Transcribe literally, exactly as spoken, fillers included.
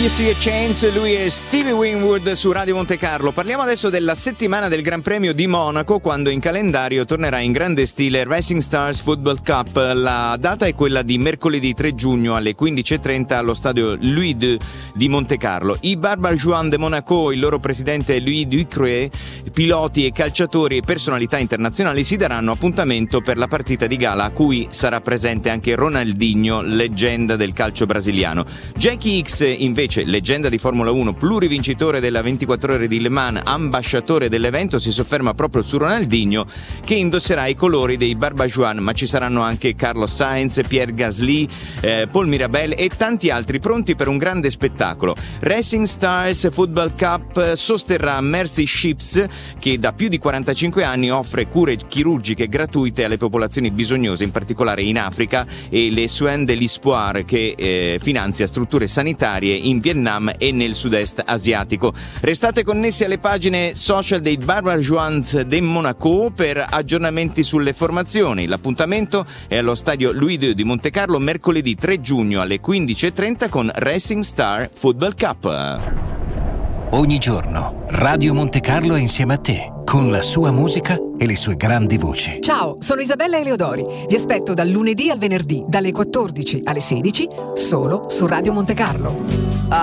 Alice Chains, lui è Stevie Winwood su Radio Monte Carlo. Parliamo adesso della settimana del Gran Premio di Monaco, quando in calendario tornerà in grande stile Racing Stars Football Cup. La data è quella di mercoledì tre giugno alle quindici e trenta allo stadio Louis deux di Monte Carlo. I Barbajois de Monaco, il loro presidente Louis Ducreux, piloti e calciatori e personalità internazionali si daranno appuntamento per la partita di gala a cui sarà presente anche Ronaldinho, leggenda del calcio brasiliano. Jackie X, invece, leggenda di Formula uno, plurivincitore della ventiquattro ore di Le Mans, ambasciatore dell'evento, si sofferma proprio su Ronaldinho, che indosserà i colori dei Barbajois, ma ci saranno anche Carlos Sainz, Pierre Gasly, eh, Paul Mirabel e tanti altri pronti per un grande spettacolo. Racing Stars Football Cup sosterrà Mercy Ships, che da più di quarantacinque anni offre cure chirurgiche gratuite alle popolazioni bisognose, in particolare in Africa, e le Soins de l'Espoir, che eh, finanzia strutture sanitarie in Vietnam e nel sud-est asiatico. Restate connessi alle pagine social dei Barbajois de Monaco per aggiornamenti sulle formazioni. L'appuntamento è allo stadio Louis deux di Monte Carlo mercoledì tre giugno alle quindici e trenta con Racing Star Football Cup. Ogni giorno Radio Monte Carlo è insieme a te, con la sua musica e le sue grandi voci. Ciao, sono Isabella Eleodori. Vi aspetto dal lunedì al venerdì, dalle quattordici alle sedici, solo su Radio Monte Carlo.